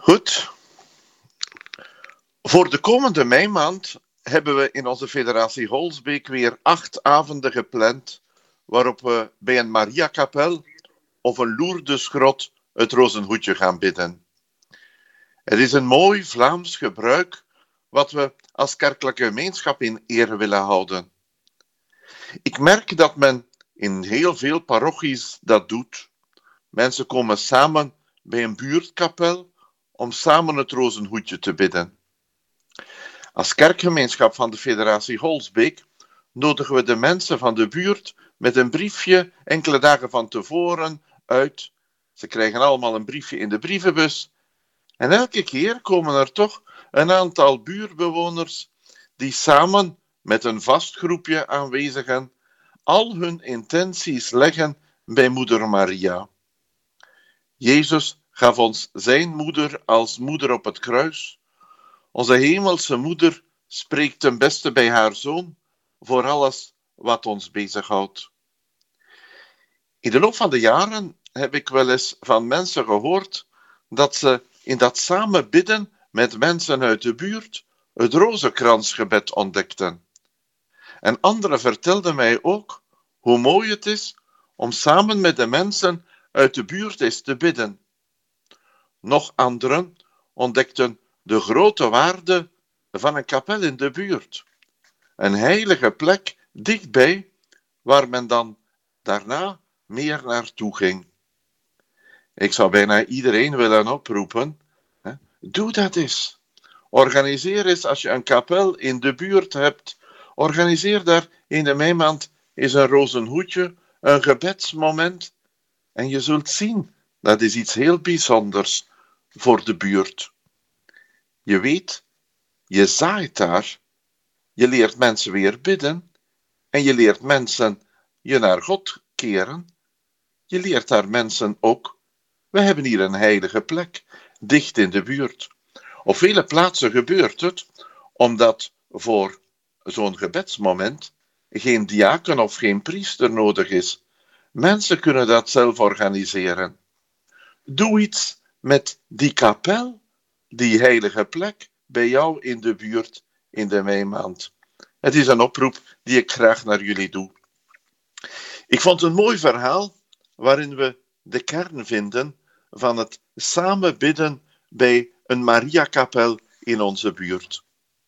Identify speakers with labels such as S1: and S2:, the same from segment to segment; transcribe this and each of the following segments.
S1: Goed. Voor de komende meimaand hebben we in onze federatie Holsbeek weer 8 avonden gepland, waarop we bij een Mariakapel of een Lourdesgrot het Rozenhoedje gaan bidden. Het is een mooi Vlaams gebruik wat we als kerkelijke gemeenschap in ere willen houden. Ik merk dat men in heel veel parochies dat doet. Mensen komen samen bij een buurtkapel om samen het Rozenhoedje te bidden. Als kerkgemeenschap van de federatie Holsbeek nodigen we de mensen van de buurt met een briefje enkele dagen van tevoren uit. Ze krijgen allemaal een briefje in de brievenbus. En elke keer komen er toch een aantal buurtbewoners die samen met een vast groepje aanwezigen al hun intenties leggen bij moeder Maria. Jezus gaf ons zijn moeder als moeder op het kruis. Onze hemelse moeder spreekt ten beste bij haar zoon voor alles wat ons bezighoudt. In de loop van de jaren heb ik wel eens van mensen gehoord dat ze in dat samen bidden met mensen uit de buurt het rozenkransgebed ontdekten. En anderen vertelden mij ook hoe mooi het is om samen met de mensen uit de buurt eens te bidden. Nog anderen ontdekten de grote waarde van een kapel in de buurt. Een heilige plek dichtbij, waar men dan daarna meer naartoe ging. Ik zou bijna iedereen willen oproepen, doe dat eens. Organiseer eens, als je een kapel in de buurt hebt, organiseer daar in de meimaand eens een rozenhoedje, een gebedsmoment. En je zult zien, dat is iets heel bijzonders voor de buurt. Je weet, je zaait daar, je leert mensen weer bidden en je leert mensen je naar God keren. Je leert daar mensen ook, we hebben hier een heilige plek, dicht in de buurt. Op vele plaatsen gebeurt het, omdat voor zo'n gebedsmoment geen diaken of geen priester nodig is. Mensen kunnen dat zelf organiseren. Doe iets met die kapel, die heilige plek, bij jou in de buurt in de meimaand. Het is een oproep die ik graag naar jullie doe. Ik vond een mooi verhaal waarin we de kern vinden van het samen bidden bij een Mariakapel in onze buurt.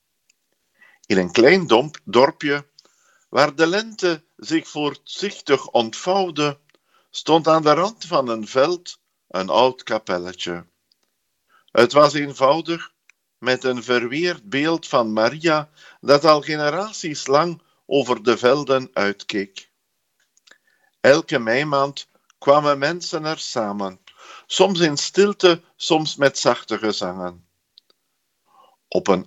S1: In een klein dorpje, waar de lente zich voorzichtig ontvouwde, stond aan de rand van een veld een oud kapelletje. Het was eenvoudig, met een verweerd beeld van Maria dat al generaties lang over de velden uitkeek. Elke meimaand kwamen mensen er samen, soms in stilte, soms met zachte gezangen. Op een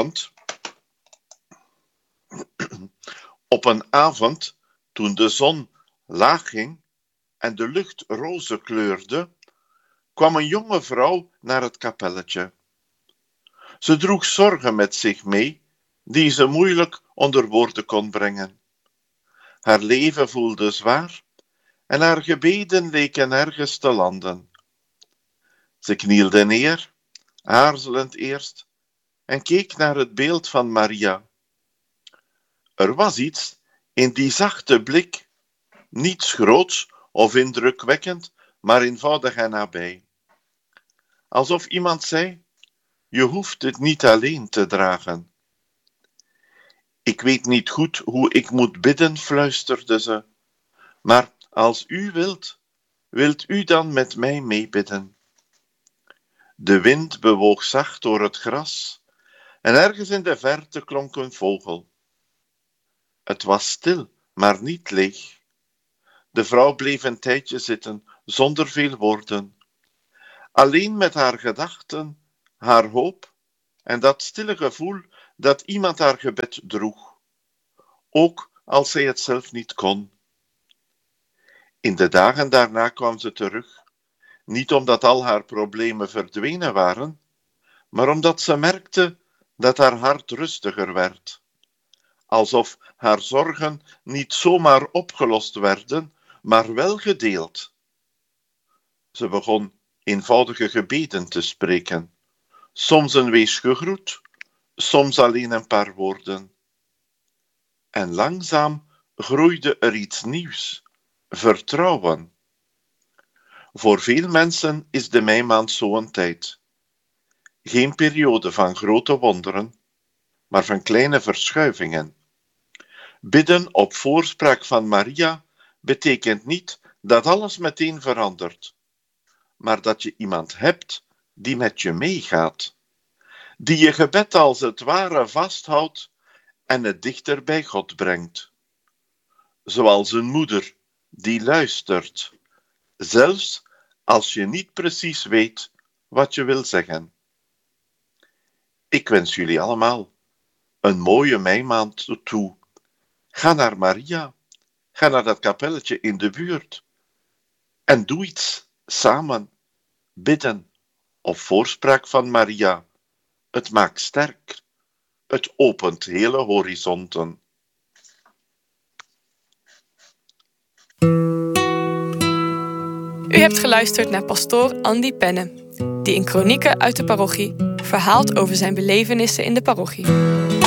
S1: avond, toen de zon laag ging en de lucht roze kleurde, kwam een jonge vrouw naar het kapelletje. Ze droeg zorgen met zich mee, die ze moeilijk onder woorden kon brengen. Haar leven voelde zwaar en haar gebeden leken nergens te landen. Ze knielde neer, aarzelend eerst, en keek naar het beeld van Maria. Er was iets in die zachte blik, niets groots of indrukwekkend, maar eenvoudig en nabij. Alsof iemand zei, je hoeft het niet alleen te dragen. Ik weet niet goed hoe ik moet bidden, fluisterde ze, maar als u wilt u dan met mij meebidden? De wind bewoog zacht door het gras en ergens in de verte klonk een vogel. Het was stil, maar niet leeg. De vrouw bleef een tijdje zitten, zonder veel woorden. Alleen met haar gedachten, haar hoop en dat stille gevoel dat iemand haar gebed droeg. Ook als zij het zelf niet kon. In de dagen daarna kwam ze terug. Niet omdat al haar problemen verdwenen waren, maar omdat ze merkte dat haar hart rustiger werd. Alsof haar zorgen niet zomaar opgelost werden, maar wel gedeeld. Ze begon eenvoudige gebeden te spreken. soms een weesgegroet, soms alleen een paar woorden. En langzaam groeide er iets nieuws, vertrouwen. Voor veel mensen is de meimaand zo'n tijd. Geen periode van grote wonderen, maar van kleine verschuivingen. Bidden op voorspraak van Maria betekent niet dat alles meteen verandert, maar dat je iemand hebt die met je meegaat, die je gebed als het ware vasthoudt en het dichter bij God brengt. Zoals een moeder die luistert, zelfs als je niet precies weet wat je wil zeggen. Ik wens jullie allemaal een mooie meimaand toe. Ga naar Maria, ga naar dat kapelletje in de buurt en doe iets samen, bidden op voorspraak van Maria. Het maakt sterk, het opent hele horizonten.
S2: U hebt geluisterd naar pastoor Andy Penne, die in Kronieken uit de parochie verhaalt over zijn belevenissen in de parochie.